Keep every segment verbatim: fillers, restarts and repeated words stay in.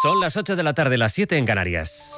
Son las ocho de la tarde, las siete en Canarias.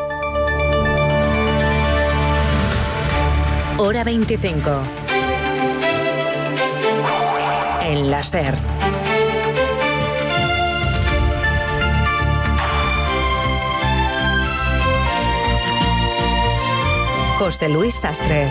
Hora veinticinco. En la SER. José Luis Sastre.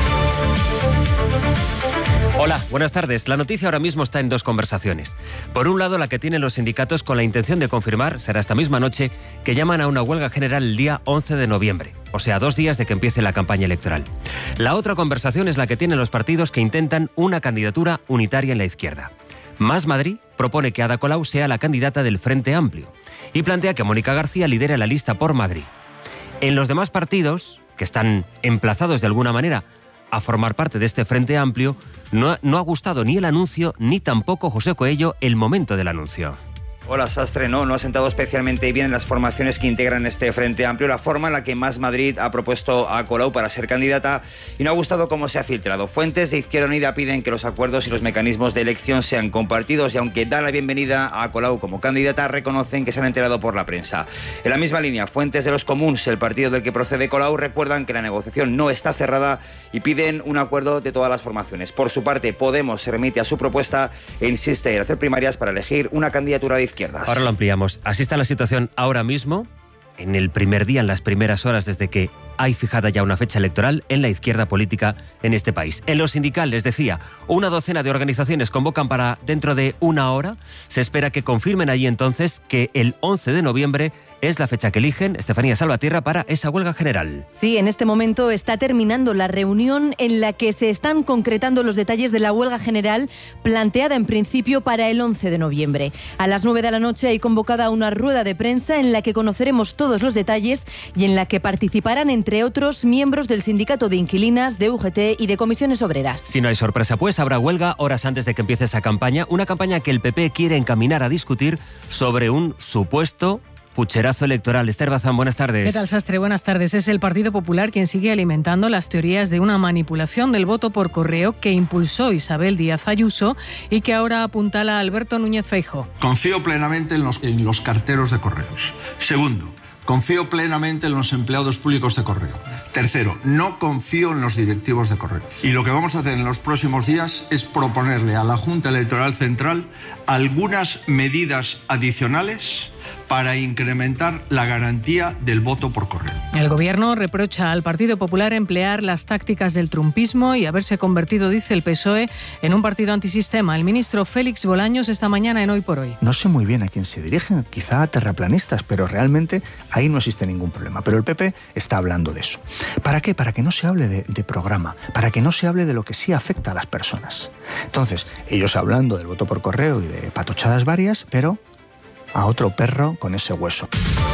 Hola, buenas tardes. La noticia ahora mismo está en dos conversaciones. Por un lado, la que tienen los sindicatos con la intención de confirmar, será esta misma noche, que llaman a una huelga general el día once de noviembre, o sea, dos días de que empiece la campaña electoral. La otra conversación es la que tienen los partidos que intentan una candidatura unitaria en la izquierda. Más Madrid propone que Ada Colau sea la candidata del Frente Amplio y plantea que Mónica García lidere la lista por Madrid. En los demás partidos, que están emplazados de alguna manera a formar parte de este Frente Amplio, no ha, no ha gustado ni el anuncio, ni tampoco, José Coello, el momento del anuncio. Hola, Sastre. No, no ha sentado especialmente bien en las formaciones que integran este Frente Amplio la forma en la que Más Madrid ha propuesto a Colau para ser candidata y no ha gustado cómo se ha filtrado. Fuentes de Izquierda Unida piden que los acuerdos y los mecanismos de elección sean compartidos y aunque dan la bienvenida a Colau como candidata, reconocen que se han enterado por la prensa. En la misma línea, fuentes de los Comuns, el partido del que procede Colau, recuerdan que la negociación no está cerrada y piden un acuerdo de todas las formaciones. Por su parte, Podemos se remite a su propuesta e insiste en hacer primarias para elegir una candidatura de izquierda. Ahora lo ampliamos. Así está la situación ahora mismo, en el primer día, en las primeras horas desde que hay fijada ya una fecha electoral en la izquierda política en este país. En lo sindical, les decía, una docena de organizaciones convocan para dentro de una hora. Se espera que confirmen allí entonces que el once de noviembre es la fecha que eligen, Estefanía Salvatierra, para esa huelga general. Sí, en este momento está terminando la reunión en la que se están concretando los detalles de la huelga general planteada en principio para el once de noviembre. A las nueve de la noche hay convocada una rueda de prensa en la que conoceremos todos los detalles y en la que participarán, entre otros, miembros del Sindicato de Inquilinas, de U G T y de Comisiones Obreras. Si no hay sorpresa, pues habrá huelga horas antes de que empiece esa campaña, una campaña que el P P quiere encaminar a discutir sobre un supuesto pucherazo electoral. Esther Bazán, buenas tardes. ¿Qué tal, Sastre? Buenas tardes. Es el Partido Popular quien sigue alimentando las teorías de una manipulación del voto por correo que impulsó Isabel Díaz Ayuso y que ahora apuntala a Alberto Núñez Feijóo. Confío plenamente en los, en los carteros de correos. Segundo, confío plenamente en los empleados públicos de correo. Tercero, no confío en los directivos de correos. Y lo que vamos a hacer en los próximos días es proponerle a la Junta Electoral Central algunas medidas adicionales para incrementar la garantía del voto por correo. El Gobierno reprocha al Partido Popular emplear las tácticas del trumpismo y haberse convertido, dice el P S O E, en un partido antisistema. El ministro Félix Bolaños esta mañana en Hoy por Hoy. No sé muy bien a quién se dirigen, quizá a terraplanistas, pero realmente ahí no existe ningún problema. Pero el P P está hablando de eso. ¿Para qué? Para que no se hable de, de programa, para que no se hable de lo que sí afecta a las personas. Entonces, ellos hablando del voto por correo y de patochadas varias, pero a otro perro con ese hueso.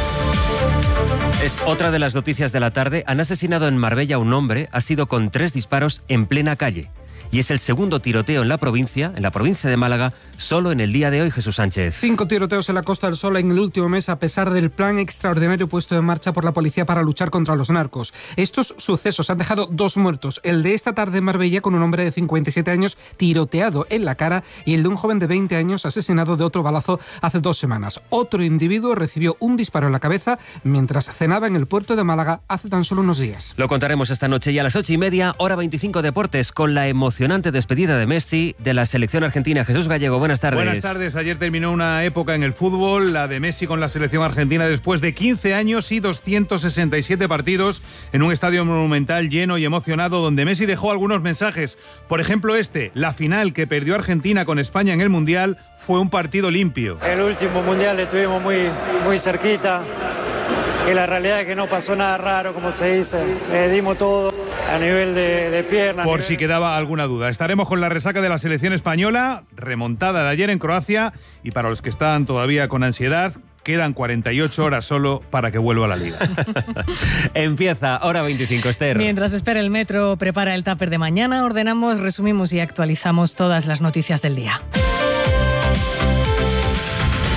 Es otra de las noticias de la tarde. Han asesinado en Marbella a un hombre, ha sido con tres disparos en plena calle. Y es el segundo tiroteo en la provincia, en la provincia de Málaga, solo en el día de hoy, Jesús Sánchez. Cinco tiroteos en la Costa del Sol en el último mes, a pesar del plan extraordinario puesto en marcha por la policía para luchar contra los narcos. Estos sucesos han dejado dos muertos. El de esta tarde en Marbella, con un hombre de cincuenta y siete años tiroteado en la cara, y el de un joven de veinte años asesinado de otro balazo hace dos semanas. Otro individuo recibió un disparo en la cabeza mientras cenaba en el puerto de Málaga hace tan solo unos días. Lo contaremos esta noche y a las ocho y media, hora veinticinco Deportes, con la emocionante despedida de Messi de la selección argentina. Jesús Gallego, buenas tardes. Buenas tardes. Ayer terminó una época en el fútbol, la de Messi con la selección argentina, después de quince años y doscientos sesenta y siete partidos en un estadio monumental lleno y emocionado, donde Messi dejó algunos mensajes. Por ejemplo este: la final que perdió Argentina con España en el Mundial fue un partido limpio. El último Mundial estuvimos muy, muy cerquita. Que la realidad es que no pasó nada raro, como se dice. Le dimos todo a nivel de, de piernas. Por nivel... si quedaba alguna duda. Estaremos con la resaca de la selección española, remontada de ayer en Croacia, y para los que están todavía con ansiedad, quedan cuarenta y ocho horas solo para que vuelva a la Liga. Empieza, hora veinticinco, Esther. Mientras espera el metro, prepara el tupper de mañana, ordenamos, resumimos y actualizamos todas las noticias del día. La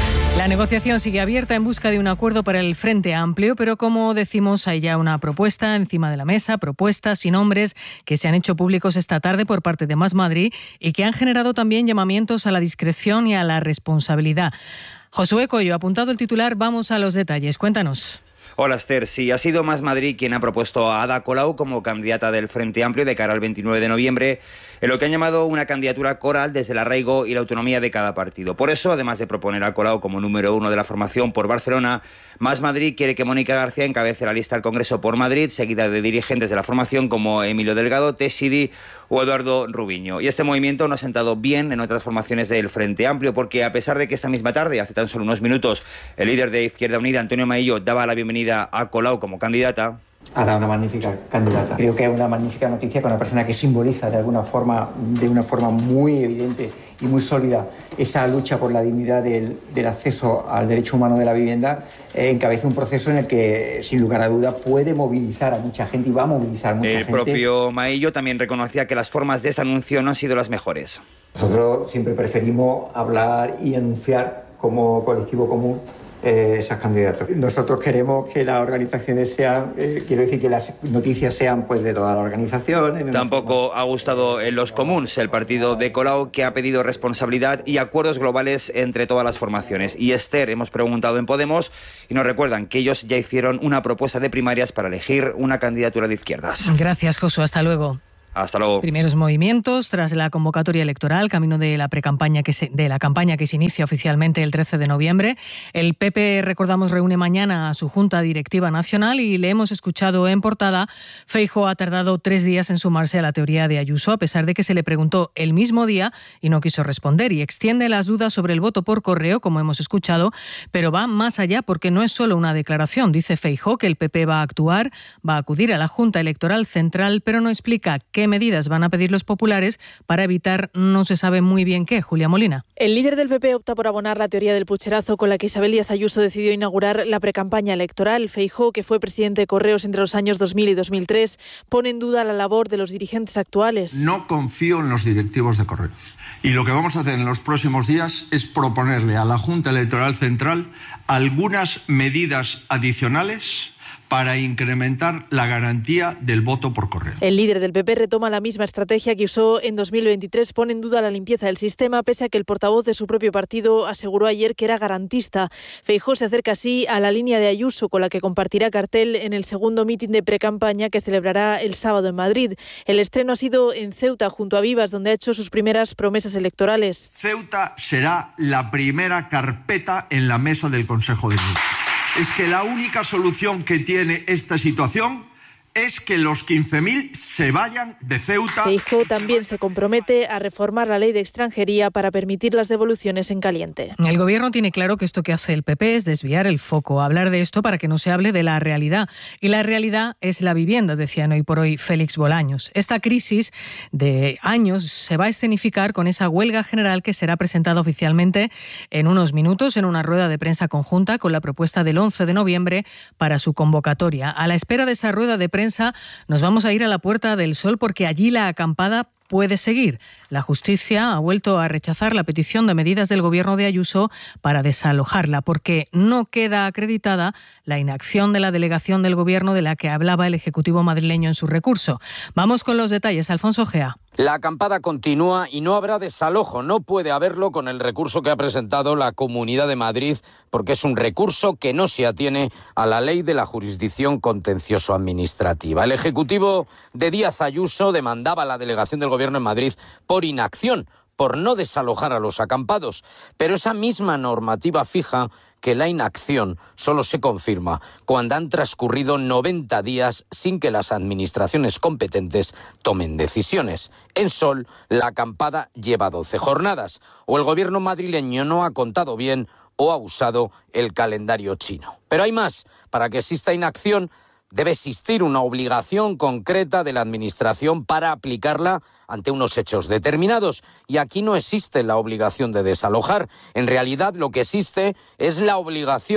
La negociación sigue abierta en busca de un acuerdo para el Frente Amplio, pero como decimos, hay ya una propuesta encima de la mesa, propuestas y nombres que se han hecho públicos esta tarde por parte de Más Madrid y que han generado también llamamientos a la discreción y a la responsabilidad. Josué Coyo, apuntado el titular, vamos a los detalles. Cuéntanos. Hola Esther, sí, ha sido Más Madrid quien ha propuesto a Ada Colau como candidata del Frente Amplio de cara al veintinueve de noviembre, en lo que han llamado una candidatura coral desde el arraigo y la autonomía de cada partido. Por eso, además de proponer a Colau como número uno de la formación por Barcelona, Más Madrid quiere que Mónica García encabece la lista al Congreso por Madrid, seguida de dirigentes de la formación como Emilio Delgado, Teixidó o Eduardo Rubiño. Y este movimiento no ha sentado bien en otras formaciones del Frente Amplio, porque a pesar de que esta misma tarde, hace tan solo unos minutos, el líder de Izquierda Unida, Antonio Maillo, daba la bienvenida a Colau como candidata, ha dado una magnífica candidata. Creo que es una magnífica noticia con una persona que simboliza de alguna forma, de una forma muy evidente y muy sólida esa lucha por la dignidad del, del acceso al derecho humano de la vivienda. Eh, encabeza un proceso en el que, sin lugar a duda, puede movilizar a mucha gente y va a movilizar a mucha el gente. El propio Maillo también reconocía que las formas de ese anuncio no han sido las mejores. Nosotros siempre preferimos hablar y anunciar como colectivo común Eh, esas candidatas. Nosotros queremos que las organizaciones sean, eh, quiero decir que las noticias sean pues de todas las organizaciones. Tampoco ha gustado en Los Comuns, el partido de Colau, que ha pedido responsabilidad y acuerdos globales entre todas las formaciones. Y Esther, hemos preguntado en Podemos y nos recuerdan que ellos ya hicieron una propuesta de primarias para elegir una candidatura de izquierdas. Gracias, Josu. Hasta luego. Hasta luego. Primeros movimientos tras la convocatoria electoral, camino de la precampaña que se, de la campaña que se inicia oficialmente el trece de noviembre. El P P, recordamos, reúne mañana a su Junta Directiva Nacional y le hemos escuchado en portada. Feijóo ha tardado tres días en sumarse a la teoría de Ayuso, a pesar de que se le preguntó el mismo día y no quiso responder, y extiende las dudas sobre el voto por correo, como hemos escuchado, pero va más allá porque no es solo una declaración. Dice Feijóo que el P P va a actuar, va a acudir a la Junta Electoral Central, pero no explica qué medidas van a pedir los populares para evitar no se sabe muy bien qué. Julia Molina. El líder del P P opta por abonar la teoría del pucherazo con la que Isabel Díaz Ayuso decidió inaugurar la precampaña electoral. Feijóo, que fue presidente de Correos entre los años dos mil y dos mil tres, pone en duda la labor de los dirigentes actuales. No confío en los directivos de Correos. Y lo que vamos a hacer en los próximos días es proponerle a la Junta Electoral Central algunas medidas adicionales para incrementar la garantía del voto por correo. El líder del P P retoma la misma estrategia que usó en dos mil veintitrés, pone en duda la limpieza del sistema, pese a que el portavoz de su propio partido aseguró ayer que era garantista. Feijóo se acerca así a la línea de Ayuso, con la que compartirá cartel en el segundo mitin de precampaña que celebrará el sábado en Madrid. El estreno ha sido en Ceuta, junto a Vivas, donde ha hecho sus primeras promesas electorales. Ceuta será la primera carpeta en la mesa del Consejo de Ministros. Es que la única solución que tiene esta situación es que los quince mil se vayan de Ceuta. Feijóo también se compromete a reformar la ley de extranjería para permitir las devoluciones en caliente. El Gobierno tiene claro que esto que hace el P P es desviar el foco, hablar de esto para que no se hable de la realidad. Y la realidad es la vivienda, decían hoy por hoy Félix Bolaños. Esta crisis de años se va a escenificar con esa huelga general que será presentada oficialmente en unos minutos en una rueda de prensa conjunta con la propuesta del once de noviembre para su convocatoria. A la espera de esa rueda de prensa nos vamos a ir a la Puerta del Sol porque allí la acampada puede seguir. La justicia ha vuelto a rechazar la petición de medidas del Gobierno de Ayuso para desalojarla, porque no queda acreditada la inacción de la delegación del Gobierno de la que hablaba el Ejecutivo madrileño en su recurso. Vamos con los detalles. Alfonso Gea. La acampada continúa y no habrá desalojo. No puede haberlo con el recurso que ha presentado la Comunidad de Madrid, porque es un recurso que no se atiene a la ley de la jurisdicción contencioso-administrativa. El Ejecutivo de Díaz Ayuso demandaba a la delegación del Gobierno en Madrid por inacción, por no desalojar a los acampados. Pero esa misma normativa fija que la inacción solo se confirma cuando han transcurrido noventa días sin que las administraciones competentes tomen decisiones. En Sol, la acampada lleva doce jornadas. O el Gobierno madrileño no ha contado bien o ha usado el calendario chino. Pero hay más. Para que exista inacción, debe existir una obligación concreta de la Administración para aplicarla ante unos hechos determinados. Y aquí no existe la obligación de desalojar. En realidad, lo que existe es la obligación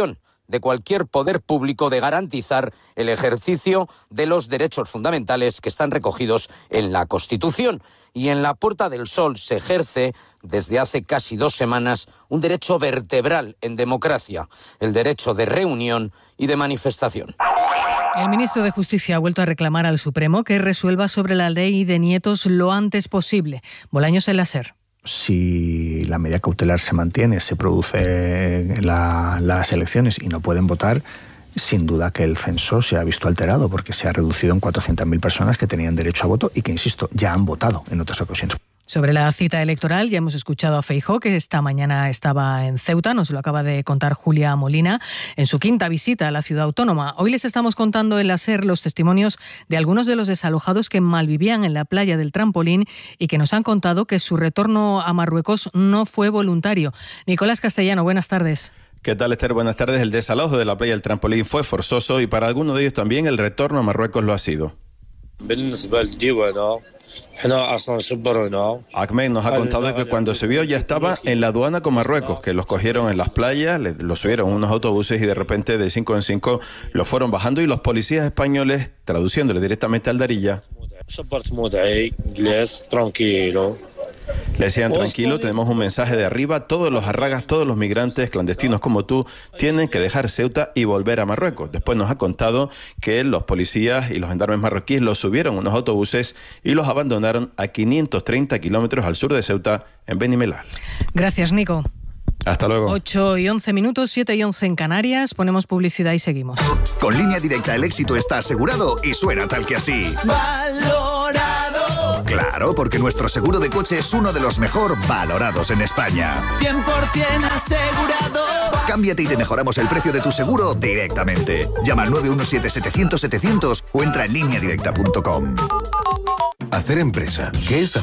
de cualquier poder público de garantizar el ejercicio de los derechos fundamentales que están recogidos en la Constitución. Y en la Puerta del Sol se ejerce desde hace casi dos semanas un derecho vertebral en democracia, el derecho de reunión y de manifestación. El ministro de Justicia ha vuelto a reclamar al Supremo que resuelva sobre la ley de nietos lo antes posible. Bolaños en la SER. Si la medida cautelar se mantiene, se produce la, las elecciones y no pueden votar, sin duda que el censo se ha visto alterado porque se ha reducido en cuatrocientas mil personas que tenían derecho a voto y que, insisto, ya han votado en otras ocasiones. Sobre la cita electoral, ya hemos escuchado a Feijóo, que esta mañana estaba en Ceuta, nos lo acaba de contar Julia Molina, en su quinta visita a la ciudad autónoma. Hoy les estamos contando en la SER los testimonios de algunos de los desalojados que malvivían en la playa del Trampolín y que nos han contado que su retorno a Marruecos no fue voluntario. Nicolás Castellano, buenas tardes. ¿Qué tal, Esther? Buenas tardes. El desalojo de la playa del Trampolín fue forzoso y para algunos de ellos también el retorno a Marruecos lo ha sido. Ahmed nos ha contado que cuando se vio ya estaba en la aduana con Marruecos, que los cogieron en las playas, los subieron unos autobuses y de repente de cinco en cinco los fueron bajando y los policías españoles, traduciéndole directamente al Darija, le decían: tranquilo, tenemos un mensaje de arriba, todos los arragas, todos los migrantes clandestinos como tú tienen que dejar Ceuta y volver a Marruecos. Después nos ha contado que los policías y los gendarmes marroquíes los subieron unos autobuses y los abandonaron a quinientos treinta kilómetros al sur de Ceuta, en Beni Mellal. Gracias, Nico. Hasta luego. ocho y once minutos, siete y once en Canarias. Ponemos publicidad y seguimos. Con Línea Directa el éxito está asegurado y suena tal que así. ¡Valorado! Claro, porque nuestro seguro de coche es uno de los mejor valorados en España. cien por ciento asegurado. Cámbiate y te mejoramos el precio de tu seguro directamente. Llama al nueve uno siete setecientos setecientos o entra en línea directa punto com. Hacer empresa. ¿Qué es hacer?